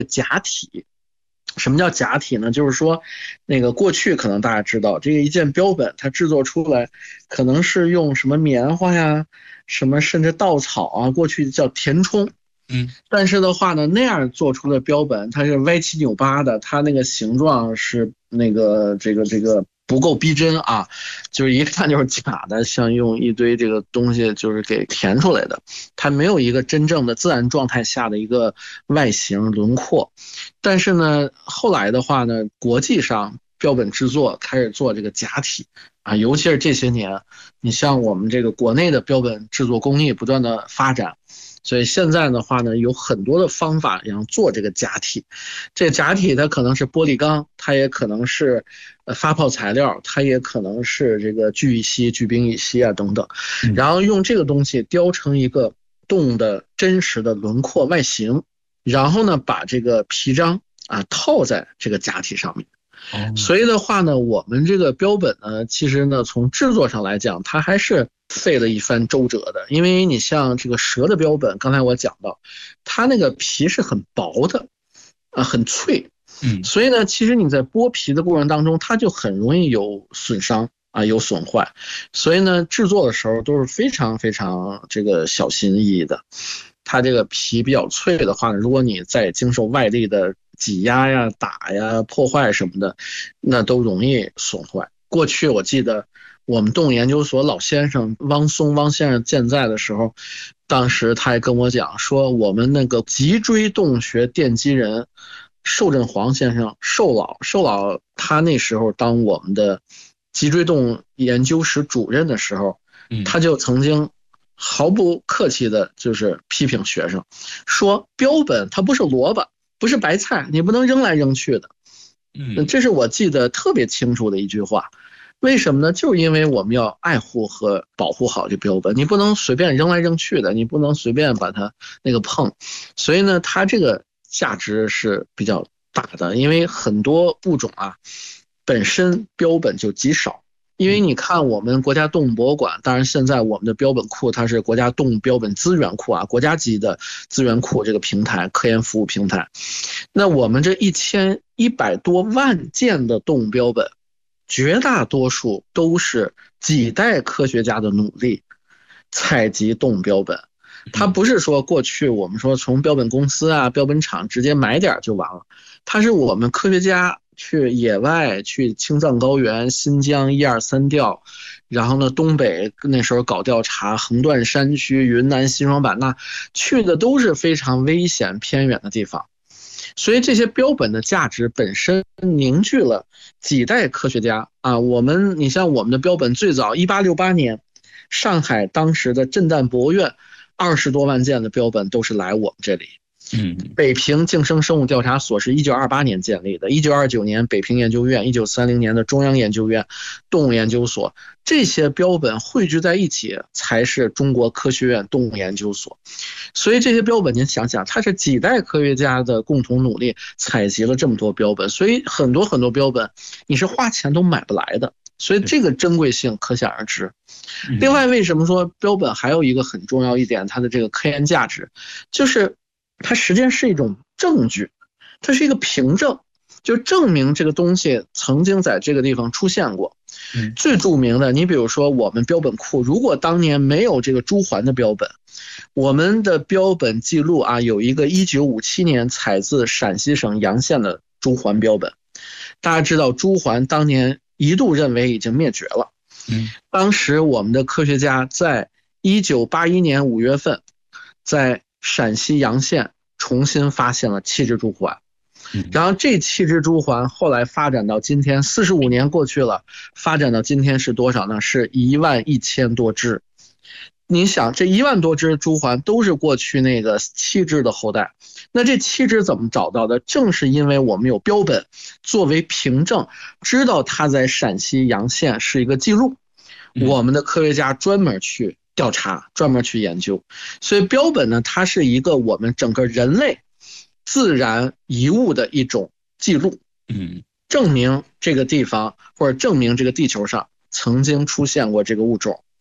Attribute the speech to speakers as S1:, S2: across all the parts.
S1: 假体。什么叫假体呢？就是说，那个过去可能大家知道，这个一件标本它制作出来，可能是用什么棉花呀，什么甚至稻草啊，过去叫填充。但是的话呢，那样做出的标本它是歪七扭八的，它那个形状是那个这个不够逼真啊，就是一看就是假的，像用一堆这个东西就是给填出来的，它没有一个真正的自然状态下的一个外形轮廓。但是呢，后来的话呢，国际上标本制作开始做这个假体啊，尤其是这些年，你像我们这个国内的标本制作工艺不断的发展。所以现在的话呢，有很多的方法要做这个假体。这个假体它可能是玻璃钢，它也可能是发泡材料，它也可能是这个聚乙烯、聚丙乙烯啊等等。然后用这个东西雕成一个动物的真实的轮廓外形，然后呢把这个皮章啊套在这个假体上面。所以的话呢，我们这个标本呢，其实呢从制作上来讲，它还是费了一番周折的。因为你像这个蛇的标本，刚才我讲到，它那个皮是很薄的，很脆，所以呢，其实你在剥皮的过程当中，它就很容易有损伤啊，有损坏。所以呢，制作的时候都是非常非常这个小心翼翼的。它这个皮比较脆的话，如果你再经受外力的挤压呀、打呀、破坏什么的，那都容易损坏。过去我记得我们动物研究所老先生汪松汪先生健在的时候，当时他还跟我讲说，我们那个脊椎动学奠基人寿振煌先生寿老他那时候当我们的脊椎动物研究室主任的时候，他就曾经毫不客气的就是批评学生说，标本它不是萝卜，不是白菜，你不能扔来扔去的。这是我记得特别清楚的一句话。为什么呢？就是因为我们要爱护和保护好这标本，你不能随便扔来扔去的，你不能随便把它那个碰。所以呢，它这个价值是比较大的，因为很多物种啊本身标本就极少。因为你看我们国家动物博物馆，当然现在我们的标本库它是国家动物标本资源库啊，国家级的资源库这个平台，科研服务平台。那我们这1100多万件的动物标本，绝大多数都是几代科学家的努力采集动物标本。它不是说过去我们说从标本公司啊、标本厂直接买点就完了，它是我们科学家去野外，去青藏高原、新疆1、2、3调，然后呢东北那时候搞调查，横断山区、云南西双版纳，去的都是非常危险偏远的地方。所以这些标本的价值本身凝聚了几代科学家啊。你像我们的标本最早1868年，上海当时的震旦博物院20多万件的标本都是来我们这里。北平竞生生物调查所是1928年建立的，1929年北平研究院，1930年的中央研究院动物研究所，这些标本汇聚在一起才是中国科学院动物研究所。所以这些标本您想想，它是几代科学家的共同努力采集了这么多标本，所以很多很多标本你是花钱都买不来的，所以这个珍贵性可想而知。另外为什么说标本还有一个很重要一点，它的这个科研价值，就是它实际上是一种证据，它是一个凭证，就证明这个东西曾经在这个地方出现过。最著名的，你比如说我们标本库，如果当年没有这个朱鹮的标本，我们的标本记录啊，有一个1957年采自陕西省洋县的朱鹮标本。大家知道朱鹮当年一度认为已经灭绝了。当时我们的科学家在1981年5月份，在陕西洋县重新发现了7只朱鹮。然后这7只朱鹮后来发展到今天，45年过去了，发展到今天是多少呢？是11000多只。你想这1万多只朱鹮都是过去那个7只的后代，那这7只怎么找到的？正是因为我们有标本作为凭证，知道它在陕西洋县是一个记录，我们的科学家专门去调查，专门去研究。所以标本呢，它是一个我们整个人类自然遗物的一种记录，证明这个地方或者证明这个地球上曾经出现过这个物种。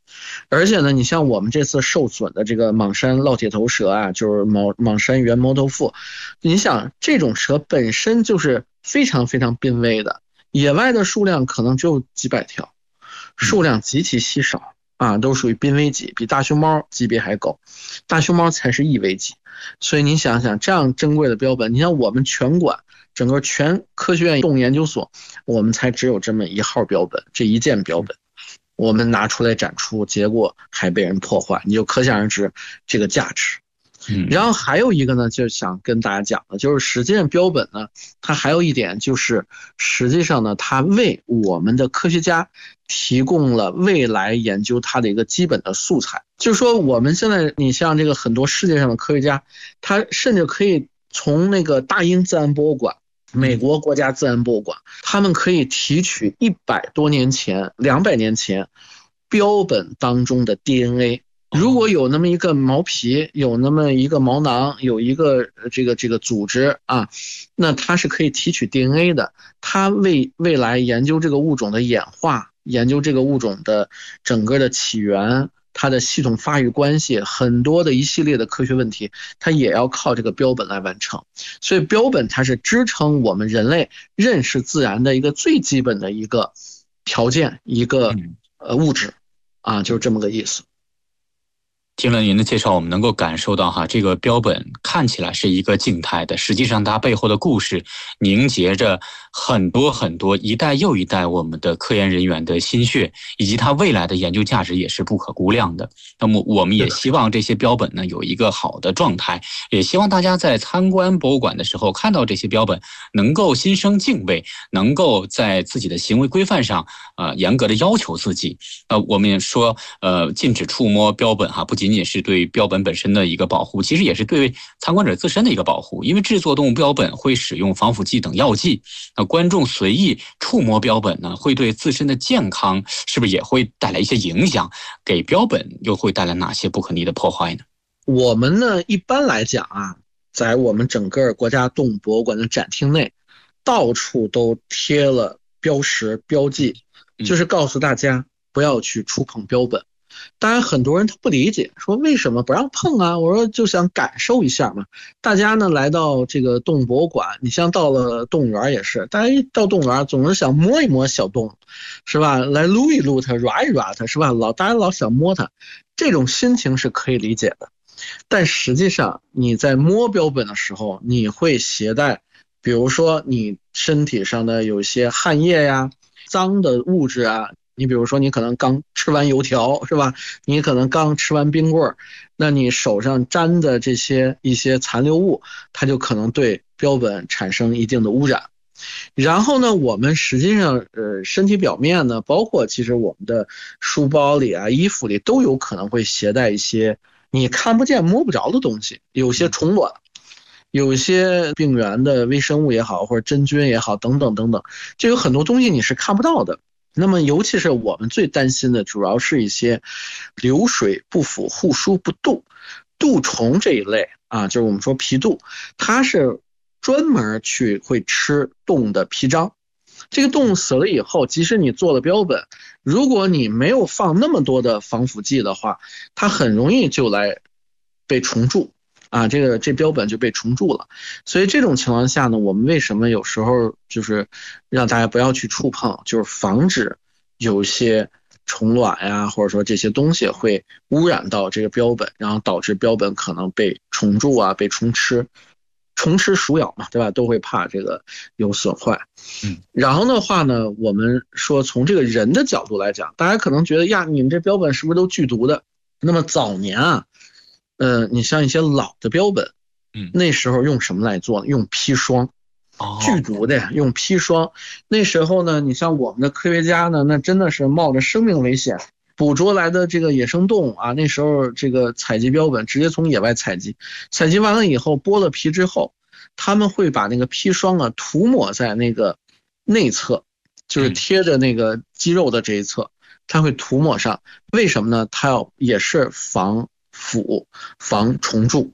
S1: 而且呢，你像我们这次受损的这个莽山烙铁头蛇啊，就是莽山原猫头腹，你想这种蛇本身就是非常非常濒危的，野外的数量可能只有几百条，数量极其稀少啊，都属于濒危级，比大熊猫级别还高，大熊猫才是易危级。所以你想想，这样珍贵的标本，你像我们全馆整个全科学院动物研究所，我们才只有这么一号标本，这一件标本。我们拿出来展出，结果还被人破坏，你就可想而知这个价值。然后还有一个呢，就是想跟大家讲的，就是实际上标本呢，它还有一点就是，实际上呢，它为我们的科学家提供了未来研究它的一个基本的素材。就是说，我们现在你像这个很多世界上的科学家，他甚至可以从那个大英自然博物馆、美国国家自然博物馆，他们可以提取100多年前、200年前标本当中的 DNA。如果有那么一个毛皮，有那么一个毛囊，有一个这个组织啊，那它是可以提取 DNA 的。它为未来研究这个物种的演化，研究这个物种的整个的起源，它的系统发育关系，很多的一系列的科学问题，它也要靠这个标本来完成。所以标本它是支撑我们人类认识自然的一个最基本的一个条件，一个物质啊，就是这么个意思。
S2: 听了您的介绍，我们能够感受到哈，这个标本看起来是一个静态的，实际上它背后的故事凝结着很多很多一代又一代我们的科研人员的心血，以及它未来的研究价值也是不可估量的。那么我们也希望这些标本呢有一个好的状态，也希望大家在参观博物馆的时候看到这些标本，能够心生敬畏，能够在自己的行为规范上严格的要求自己。我们也说禁止触摸标本哈，不仅仅是对标本本身的一个保护，其实也是对参观者自身的一个保护。因为制作动物标本会使用防腐剂等药剂，观众随意触摸标本呢，会对自身的健康是不是也会带来一些影响？给标本又会带来哪些不可逆的破坏呢？
S1: 我们呢，一般来讲啊，在我们整个国家动物博物馆的展厅内，到处都贴了标识标记，就是告诉大家不要去触碰标本。当然很多人他不理解，说为什么不让碰啊？我说就想感受一下嘛。大家呢来到这个动物博物馆，你像到了动物园也是，大家一到动物园总是想摸一摸小动物，是吧？来撸一撸它，抓一抓它，是吧？大家老想摸它，这种心情是可以理解的。但实际上你在摸标本的时候，你会携带比如说你身体上的有些汗液呀、脏的物质啊，你比如说你可能刚吃完油条是吧？你可能刚吃完冰棍，那你手上沾的这些一些残留物，它就可能对标本产生一定的污染。然后呢，我们实际上身体表面呢，包括其实我们的书包里啊、衣服里都有可能会携带一些你看不见摸不着的东西，有些虫卵，有些病原的微生物也好，或者真菌也好，等等等等，就有很多东西你是看不到的。那么尤其是我们最担心的主要是一些流水不腐、护疏不蠹、蠹虫这一类啊，就是我们说皮蠹，它是专门去会吃动物的皮张。这个动物死了以后，即使你做了标本，如果你没有放那么多的防腐剂的话，它很容易就来被虫蛀啊，这标本就被虫蛀了。所以这种情况下呢，我们为什么有时候就是让大家不要去触碰，就是防止有些虫卵呀，或者说这些东西会污染到这个标本，然后导致标本可能被虫蛀啊，被虫吃。虫吃鼠咬嘛，对吧？都会怕这个有损坏。然后的话呢，我们说从这个人的角度来讲，大家可能觉得呀，你们这标本是不是都剧毒的？那么早年啊，你像一些老的标本，那时候用什么来做呢？用砒霜，剧毒的呀，用砒霜。那时候呢，你像我们的科学家呢，那真的是冒着生命危险捕捉来的这个野生动物啊，那时候这个采集标本直接从野外采集，采集完了以后剥了皮之后，他们会把那个砒霜啊涂抹在那个内侧，就是贴着那个肌肉的这一侧，它会涂抹上。为什么呢？它也是防腐、防虫蛀。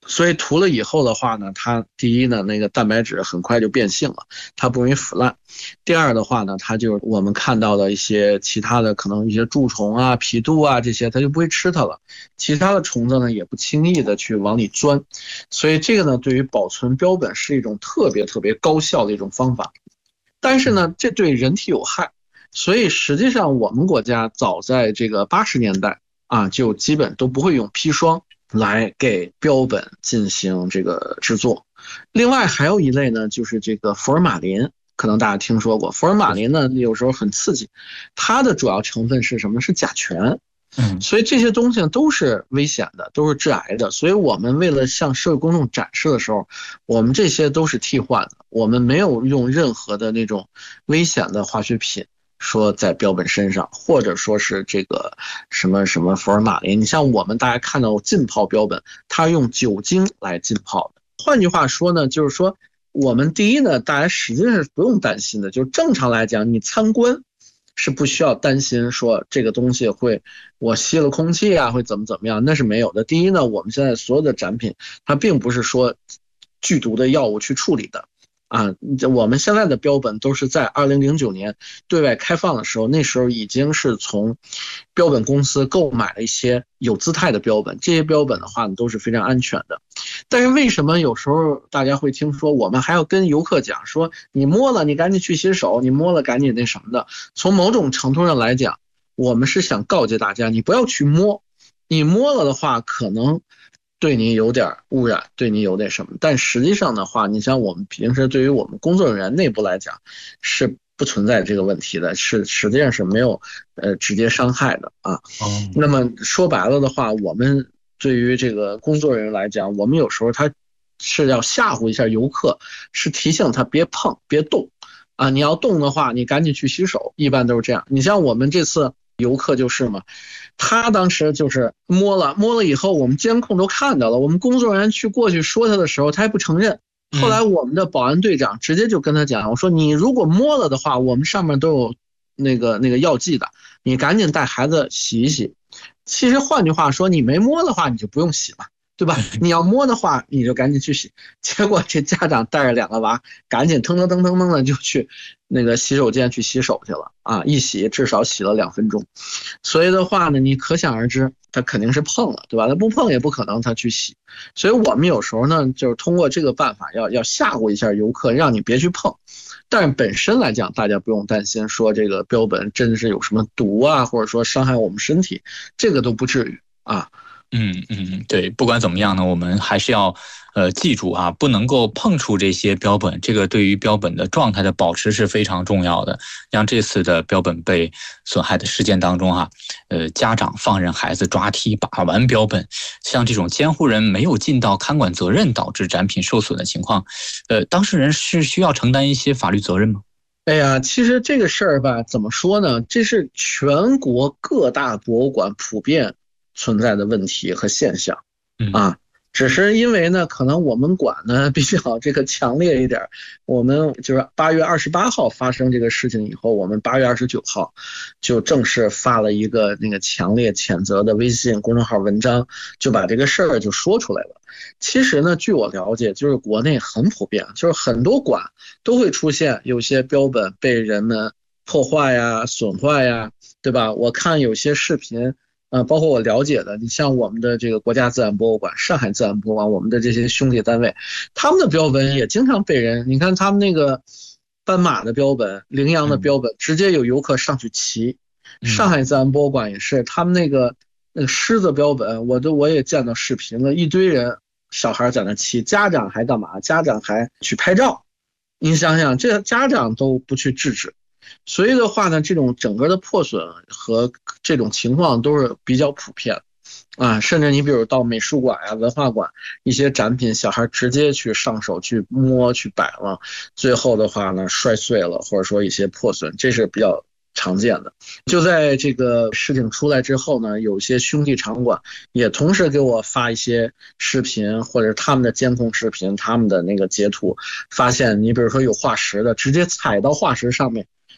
S1: 所以涂了以后的话呢，它第一呢，那个蛋白质很快就变性了，它不容易腐烂。第二的话呢，它就是我们看到的一些其他的可能一些蛀虫啊、皮肚啊这些，它就不会吃它了。其他的虫子呢，也不轻易的去往里钻。所以这个呢，对于保存标本是一种特别特别高效的一种方法。但是呢，这对人体有害。所以实际上我们国家早在这个80年代啊，就基本都不会用砒霜来给标本进行这个制作。另外还有一类呢，就是这个福尔马林，可能大家听说过。福尔马林呢，有时候很刺激，它的主要成分是什么？是甲醛。所以这些东西都是危险的，都是致癌的。所以我们为了向社会公众展示的时候，我们这些都是替换的，我们没有用任何的那种危险的化学品说在标本身上，或者说是这个什么什么福尔马林。你像我们大家看到浸泡标本，它用酒精来浸泡的。换句话说呢，就是说我们第一呢，大家实际上是不用担心的，就是正常来讲，你参观是不需要担心说这个东西会我吸了空气啊，会怎么样，那是没有的。第一呢，我们现在所有的展品它并不是说剧毒的药物去处理的啊，我们现在的标本都是在2009年对外开放的时候，那时候已经是从标本公司购买了一些有姿态的标本，这些标本的话都是非常安全的。但是为什么有时候大家会听说我们还要跟游客讲说你摸了你赶紧去洗手，你摸了赶紧那什么的？从某种程度上来讲，我们是想告诫大家你不要去摸，你摸了的话可能对你有点污染，对你有点什么，但实际上的话，你像我们平时对于我们工作人员内部来讲是不存在这个问题的，是实际上是没有直接伤害的啊。那么说白了的话，我们对于这个工作人员来讲，我们有时候他是要吓唬一下游客，是提醒他别碰别动啊，你要动的话你赶紧去洗手，一般都是这样。你像我们这次游客就是嘛，他当时就是摸了以后，我们监控都看到了，我们工作人员去过去说他的时候，他还不承认。后来我们的保安队长直接就跟他讲，我说你如果摸了的话，我们上面都有那个药剂的，你赶紧带孩子洗一洗。其实换句话说，你没摸的话你就不用洗了，对吧？你要摸的话你就赶紧去洗。结果这家长带着2个娃赶紧腾的就去那个洗手间去洗手去了啊，一洗至少洗了2分钟。所以的话呢，你可想而知他肯定是碰了，对吧？他不碰也不可能他去洗。所以我们有时候呢就是通过这个办法要吓唬一下游客，让你别去碰。但是本身来讲大家不用担心说这个标本真是有什么毒啊，或者说伤害我们身体，这个都不至于啊。
S2: 对，不管怎么样呢，我们还是要记住啊，不能够碰触这些标本，这个对于标本的状态的保持是非常重要的。像这次的标本被损害的事件当中家长放任孩子抓踢把玩标本，像这种监护人没有尽到看管责任导致展品受损的情况，当事人是需要承担一些法律责任吗？
S1: 哎呀，其实这个事儿吧，怎么说呢？这是全国各大博物馆普遍存在的问题和现象啊，只是因为呢，可能我们馆呢比较这个强烈一点，我们就是8月28号发生这个事情以后，我们8月29号就正式发了一个那个强烈谴责的微信公众号文章，就把这个事儿就说出来了。其实呢，据我了解，就是国内很普遍，就是很多馆都会出现有些标本被人们破坏呀、损坏呀，对吧？我看有些视频。包括我了解的，你像我们的这个国家自然博物馆、上海自然博物馆，我们的这些兄弟单位，他们的标本也经常被人，你看他们那个斑马的标本、羚羊的标本，直接有游客上去骑。上海自然博物馆也是，他们那个狮子标本，我也见到视频了，一堆人小孩在那骑，家长还干嘛？家长还去拍照。你想想，这家长都不去制止。所以的话呢，这种整个的破损和这种情况都是比较普遍啊，甚至你比如到美术馆呀、文化馆，一些展品小孩直接去上手去摸去摆了，最后的话呢摔碎了，或者说一些破损，这是比较常见的。就在这个事情出来之后呢，有些兄弟场馆也同时给我发一些视频，或者他们的监控视频，他们的那个截图，发现你比如说有化石的直接踩到化石上面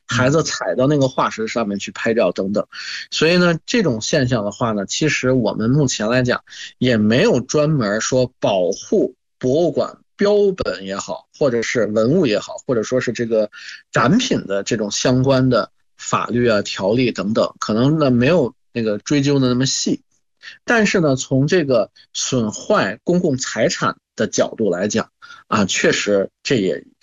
S1: 孩子踩到那个化石上面去拍照等等。所以呢，这种现象的话呢，其实我们目前来讲也没有专门说保护博物馆标本也好，或者是文物也好，或者说是这个展品的这种相关的法律啊、条例等等，可能呢没有那个追究的那么细。但是呢，从这个损坏公共财产的角度来讲啊，确实这也